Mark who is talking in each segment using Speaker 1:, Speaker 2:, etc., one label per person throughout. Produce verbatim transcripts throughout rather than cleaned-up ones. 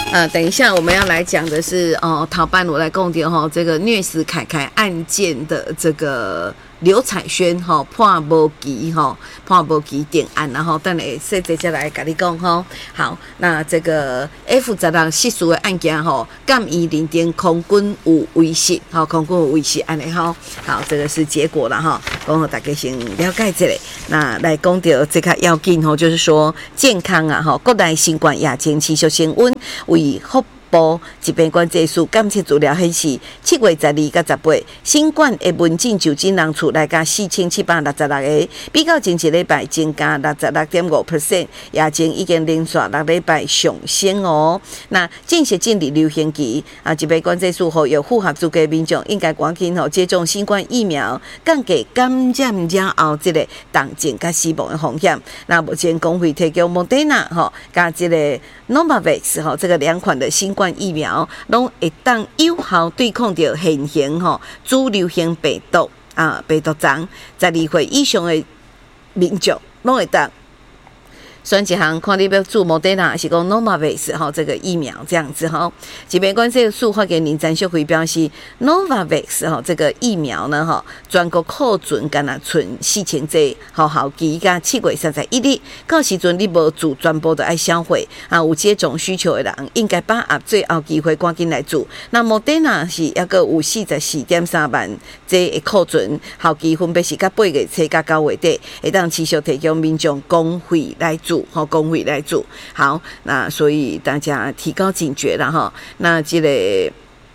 Speaker 1: 呃，等一下我们要来讲的是哦，陶班我来供点哈，这个虐死凯凯案件的这个刘彩萱哈判无期哈，判无期定案，然后等下细节再来跟你讲哈。好，那这个 F 十六失事的案件哈，鉴于林丁空军有威胁，哈，空军有威胁安尼哈。好，这个是结果了哈，讲互大家先了解这个。那来讲到这个要紧吼，就是说健康啊哈，国内新冠疫情持续升温，为福部疾病管制署监测资料显示，七月十二到十八，新冠的门诊就诊人次来到四千七百六十六个，比较前一礼拜增加六十六点五 percent， 疫情已经连续六礼拜上升哦。那正式进入流行期啊，疾病管制署呼吁符合资格民众应该赶紧吼接种新冠疫苗，降低感染之后这个重症甲死亡的风险。那目前工会提供 Moderna 吼加这个 Novavax 吼这个两款的新冠疫苗拢会当有效对抗到现行吼主流行病毒啊病毒株，十二岁以上的民众拢会当选一项，看你要注 Moderna 还是讲 Novavax 哈这个疫苗这样子哈。疾病管制署发言人詹秀辉表示 ，Novavax 哈这个疫苗呢哈，全国库存干那存四千剂，好效期甲七月三十一日，到时阵你无注全部都爱销毁啊，有接种需求的人应该把握最后机会赶紧来注。那 Moderna 是抑个有四十四点三万剂的库存，效期分别是甲八月初甲九月底，会当持续提供民众公费来注。好，工会来做好，那所以大家提高警觉了哈。那这个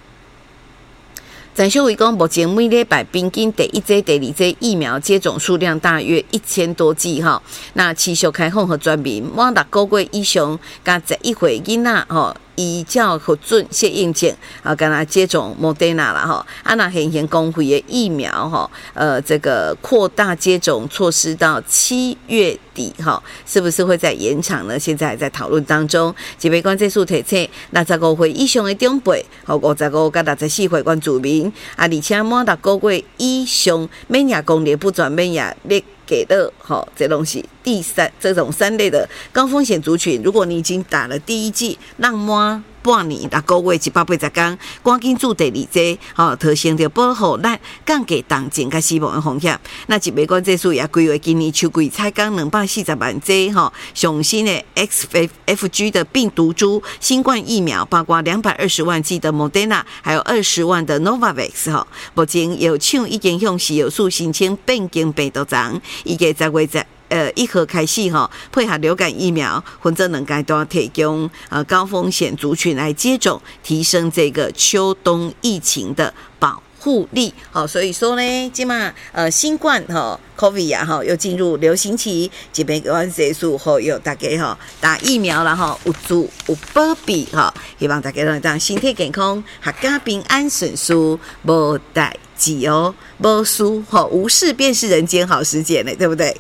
Speaker 1: 展秀伟讲，目前每礼拜平均第一剂、第二剂疫苗接种数量大约一千多剂哈。那持续开放和全民满六个月以上加十一岁囡仔吼。依照核准适应症啊，跟他接种 Moderna 啦哈，啊那现行公费的疫苗哈，呃，这个扩大接种措施到七月底哈，是不是会再延长呢？现在还在讨论当中。疾病管制署提醒，六十五岁以上的长辈，和五十五到六十四岁原住民啊，而且满六个月以上免疫功能不全免疫力。给的好，这东西第三这种三类的高风险族群，如果你已经打了第一剂，让满半年六个月一百八十天，赶紧注第二剂，好，特先着保护咱降低重症甲死亡的风险。那疾病管制署也规划今年秋季采购两百四十万剂哈上新的 X F G 的病毒株新冠疫苗，包括两百二十万剂的 Moderna， 还有二十万的 Novavax 哈。目前药厂已经向石油署申请变更病毒株。预计十月十呃一号开始哈，配合流感疫苗，分这两阶段提供呃高风险族群来接种，提升这个秋冬疫情的保护力。好，所以说呢，今嘛呃新冠哈 COVID 啊哈又进入流行期，疾病管制署后有大家哈打疫苗了哈，有助有保庇哈，希望大家能当身体健康，阖家平安顺遂，无代志哦，无事吼，无事便是人间好时节呢，对不对？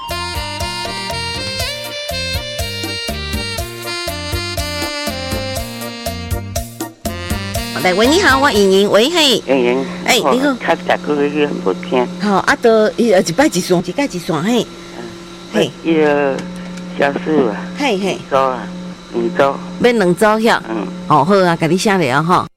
Speaker 1: 来喂，你好，我莹莹，喂嘿，
Speaker 2: 莹莹，
Speaker 1: 哎，你好，
Speaker 2: 较十个月无听，
Speaker 1: 好，啊，都一一摆一线，一摆一线，嘿，
Speaker 2: 嘿，伊个小事啊，
Speaker 1: 嘿嘿，
Speaker 2: 周啊，两周，
Speaker 1: 要两周遐，嗯，哦，好啊，甲你写了哈。